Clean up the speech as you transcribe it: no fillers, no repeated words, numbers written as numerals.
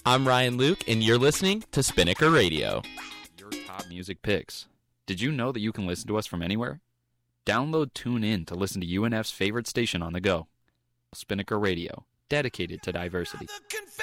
I'm Ryan Luke, and you're listening to Spinnaker Radio. Your top music picks. Did you know that you can listen to us from anywhere? Download TuneIn to listen to UNF's favorite station on the go. Spinnaker Radio, dedicated to diversity.